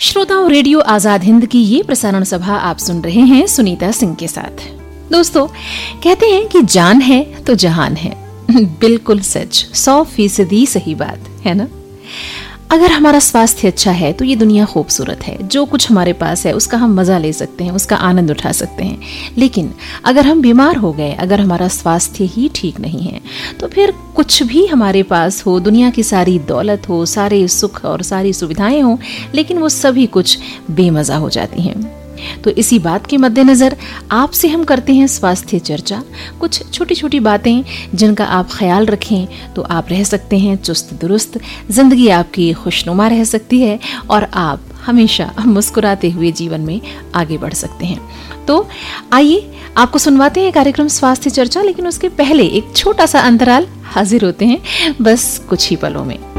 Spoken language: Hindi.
श्रोताओं, रेडियो आजाद हिंद की ये प्रसारण सभा आप सुन रहे हैं सुनीता सिंह के साथ। दोस्तों, कहते हैं कि जान है तो जहान है। बिल्कुल सच, 100% सही बात है ना। अगर हमारा स्वास्थ्य अच्छा है तो ये दुनिया खूबसूरत है। जो कुछ हमारे पास है उसका हम मजा ले सकते हैं, उसका आनंद उठा सकते हैं। लेकिन अगर हम बीमार हो गए, अगर हमारा स्वास्थ्य ही ठीक नहीं है, तो फिर कुछ भी हमारे पास हो, दुनिया की सारी दौलत हो, सारे सुख और सारी सुविधाएं हो, लेकिन वो सभी कुछ बेमजा हो जाती हैं। तो इसी बात के मद्देनजर आपसे हम करते हैं स्वास्थ्य चर्चा। कुछ छोटी छोटी बातें जिनका आप ख्याल रखें तो आप रह सकते हैं चुस्त दुरुस्त, जिंदगी आपकी खुशनुमा रह सकती है और आप हमेशा मुस्कुराते हुए जीवन में आगे बढ़ सकते हैं। तो आइए आपको सुनवाते हैं कार्यक्रम स्वास्थ्य चर्चा, लेकिन उसके पहले एक छोटा सा अंतराल हाजिर होते हैं बस कुछ ही पलों में।